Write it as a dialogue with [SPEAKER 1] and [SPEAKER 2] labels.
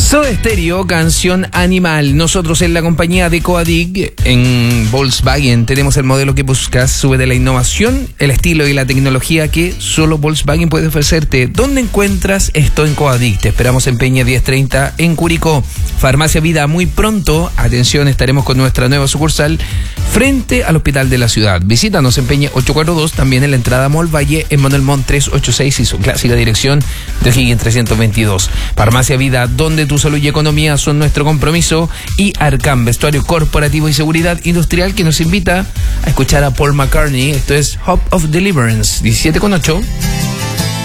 [SPEAKER 1] Soda Stereo, canción Animal. Nosotros en la compañía de Coadig en Volkswagen tenemos el modelo que buscas. Sube de la innovación, el estilo y la tecnología que solo Volkswagen puede ofrecerte. ¿Dónde encuentras esto? En Coadig. Te esperamos en Peña 1030 en Curicó. Farmacia Vida, muy pronto. Atención, estaremos con nuestra nueva sucursal frente al Hospital de la Ciudad. Visítanos en Peña 842, también en la entrada Mall Valle, en Manuel Montt 386 y su clásica dirección de Higgins 322. Farmacia Vida, donde tu salud y economía son nuestro compromiso. Y Arcam, vestuario corporativo y seguridad industrial, que nos invita a escuchar a Paul McCartney. Esto es Hope of Deliverance, 17:8.